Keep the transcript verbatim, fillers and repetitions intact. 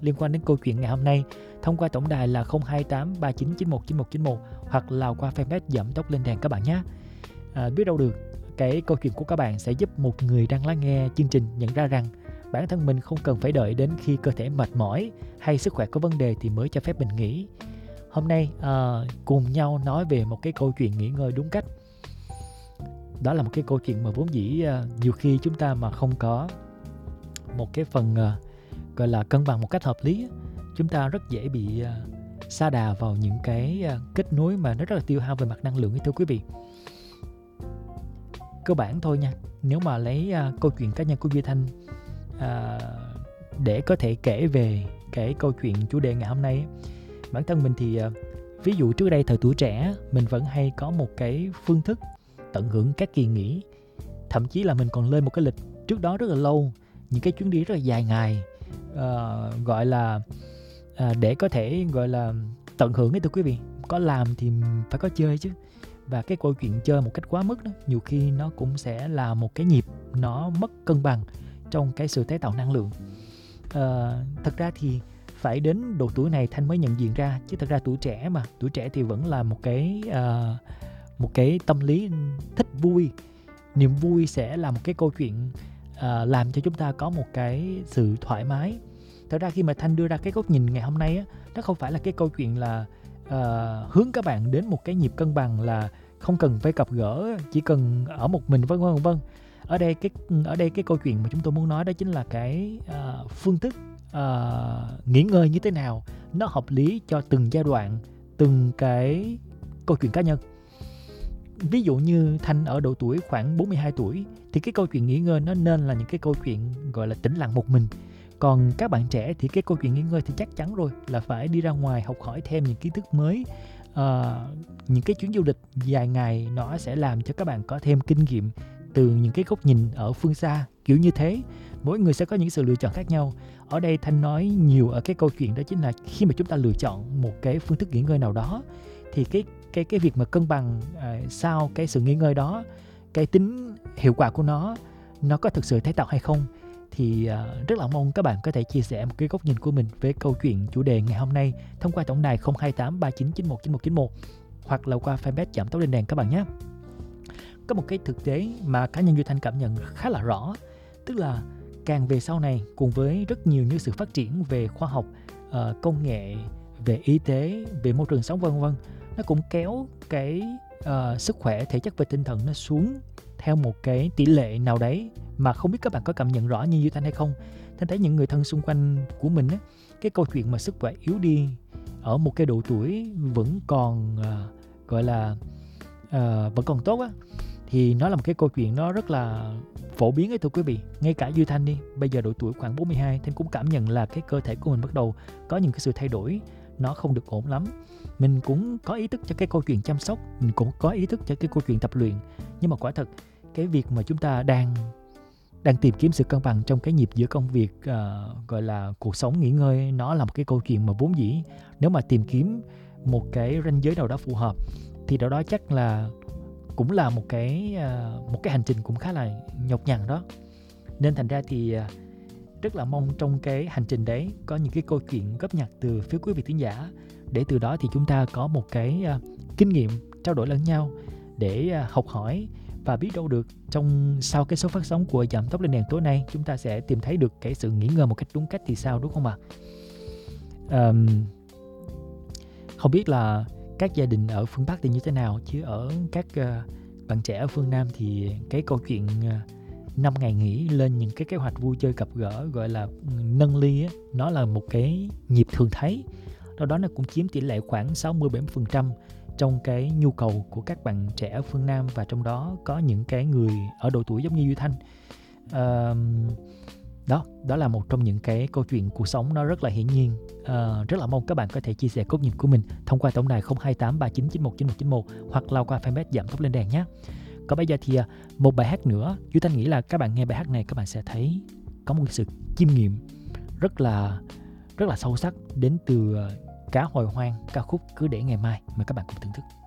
liên quan đến câu chuyện ngày hôm nay thông qua tổng đài là không hai tám ba chín chín một chín một chín một hoặc là qua fanpage Giảm Tốc Lên Đèn các bạn nhé. À, biết đâu được cái câu chuyện của các bạn sẽ giúp một người đang lắng nghe chương trình nhận ra rằng bản thân mình không cần phải đợi đến khi cơ thể mệt mỏi hay sức khỏe có vấn đề thì mới cho phép mình nghỉ. Hôm nay à, cùng nhau nói về một cái câu chuyện nghỉ ngơi đúng cách. Đó là một cái câu chuyện mà vốn dĩ à, nhiều khi chúng ta mà không có một cái phần à, gọi là cân bằng một cách hợp lý, chúng ta rất dễ bị à, sa đà vào những cái à, kết nối mà nó rất là tiêu hao về mặt năng lượng ấy, thưa quý vị. Cơ bản thôi nha, nếu mà lấy à, câu chuyện cá nhân của Duy Thanh à, để có thể kể về cái câu chuyện chủ đề ngày hôm nay, bản thân mình thì à, ví dụ trước đây thời tuổi trẻ mình vẫn hay có một cái phương thức tận hưởng các kỳ nghỉ, thậm chí là mình còn lên một cái lịch trước đó rất là lâu, những cái chuyến đi rất là dài ngày, à, gọi là à, để có thể gọi là tận hưởng ấy, thưa quý vị. Có làm thì phải có chơi chứ, và cái câu chuyện chơi một cách quá mức đó nhiều khi nó cũng sẽ là một cái nhịp nó mất cân bằng trong cái sự tái tạo năng lượng. À, thật ra thì phải đến độ tuổi này Thanh mới nhận diện ra, chứ thật ra tuổi trẻ mà tuổi trẻ thì vẫn là một cái uh, một cái tâm lý thích vui. Niềm vui sẽ là một cái câu chuyện uh, làm cho chúng ta có một cái sự thoải mái. Thật ra khi mà Thanh đưa ra cái góc nhìn ngày hôm nay á, nó không phải là cái câu chuyện là uh, hướng các bạn đến một cái nhịp cân bằng là không cần phải gặp gỡ, chỉ cần ở một mình, vân vân vân. Ở đây cái ở đây cái câu chuyện mà chúng tôi muốn nói đó chính là cái uh, phương thức uh, nghỉ ngơi như thế nào nó hợp lý cho từng giai đoạn, từng cái câu chuyện cá nhân. Ví dụ như Thanh ở độ tuổi khoảng bốn mươi hai tuổi thì cái câu chuyện nghỉ ngơi nó nên là những cái câu chuyện gọi là tĩnh lặng một mình. Còn các bạn trẻ thì cái câu chuyện nghỉ ngơi thì chắc chắn rồi là phải đi ra ngoài học hỏi thêm những kiến thức mới. Uh, những cái chuyến du lịch dài ngày nó sẽ làm cho các bạn có thêm kinh nghiệm từ những cái góc nhìn ở phương xa, kiểu như thế. Mỗi người sẽ có những sự lựa chọn khác nhau. Ở đây Thanh nói nhiều ở cái câu chuyện đó chính là khi mà chúng ta lựa chọn một cái phương thức nghỉ ngơi nào đó thì cái cái cái việc mà cân bằng uh, sau cái sự nghỉ ngơi đó, cái tính hiệu quả của nó nó có thực sự tái tạo hay không, thì uh, rất là mong các bạn có thể chia sẻ một cái góc nhìn của mình với câu chuyện chủ đề ngày hôm nay thông qua tổng đài không hai tám ba chín chín một chín một chín một hoặc là qua fanpage Giảm Tốc Lên Đèn các bạn nhé. Có một cái thực tế mà cá nhân Duy Thanh cảm nhận khá là rõ, tức là càng về sau này cùng với rất nhiều những sự phát triển về khoa học, uh, công nghệ, về y tế, về môi trường sống vân vân, nó cũng kéo cái uh, sức khỏe thể chất và tinh thần nó xuống theo một cái tỷ lệ nào đấy mà không biết các bạn có cảm nhận rõ như Duy Thanh hay không. Thanh thấy những người thân xung quanh của mình á, cái câu chuyện mà sức khỏe yếu đi ở một cái độ tuổi vẫn còn uh, gọi là uh, vẫn còn tốt á, thì nó là một cái câu chuyện nó rất là phổ biến ấy, thưa quý vị. Ngay cả Duy Thanh đi, bây giờ độ tuổi khoảng bốn mươi hai, Thanh cũng cảm nhận là cái cơ thể của mình bắt đầu có những cái sự thay đổi, nó không được ổn lắm. Mình cũng có ý thức cho cái câu chuyện chăm sóc, mình cũng có ý thức cho cái câu chuyện tập luyện. Nhưng mà quả thật, cái việc mà chúng ta đang đang tìm kiếm sự cân bằng trong cái nhịp giữa công việc uh, gọi là cuộc sống nghỉ ngơi, nó là một cái câu chuyện mà vốn dĩ nếu mà tìm kiếm một cái ranh giới nào đó phù hợp thì đó đó chắc là cũng là một cái uh, một cái hành trình cũng khá là nhọc nhằn đó. Nên thành ra thì uh, rất là mong trong cái hành trình đấy có những cái câu chuyện góp nhặt từ phía quý vị thính giả, để từ đó thì chúng ta có một cái uh, kinh nghiệm trao đổi lẫn nhau để uh, học hỏi, và biết đâu được trong sau cái số phát sóng của Giảm Tốc Lên Đèn tối nay chúng ta sẽ tìm thấy được cái sự nghỉ ngơi một cách đúng cách thì sao, đúng không ạ? À? Um, không biết là các gia đình ở phương Bắc thì như thế nào, chứ ở các uh, bạn trẻ ở phương Nam thì cái câu chuyện uh, năm ngày nghỉ lên những cái kế hoạch vui chơi gặp gỡ gọi là nâng ly á, nó là một cái nhịp thường thấy. Đó đó nó cũng chiếm tỷ lệ khoảng sáu mươi đến bảy mươi phần trăm trong cái nhu cầu của các bạn trẻ ở phương Nam, và trong đó có những cái người ở độ tuổi giống như Duy Thanh. Uh, đó, đó là một trong những cái câu chuyện cuộc sống nó rất là hiển nhiên. Uh, rất là mong các bạn có thể chia sẻ góc nhìn của mình thông qua tổng đài không hai tám ba chín chín một chín một chín một hoặc lao qua fanpage Giảm Tốc Lên Đèn nhé. Còn bây giờ thì một bài hát nữa, Duy Thanh nghĩ là các bạn nghe bài hát này các bạn sẽ thấy có một sự chiêm nghiệm rất là rất là sâu sắc đến từ Cá Hồi Hoang, ca khúc Cứ Để Ngày Mai. Mời các bạn cùng thưởng thức.